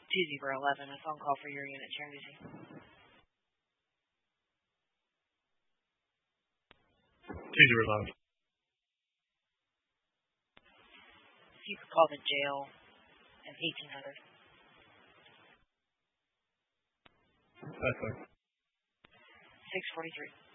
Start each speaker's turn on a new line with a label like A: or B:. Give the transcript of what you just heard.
A: 2011, a phone call for your unit, Trinity.
B: $2-0.
A: If you could call the jail at 1800.
B: That's fine.
A: 643.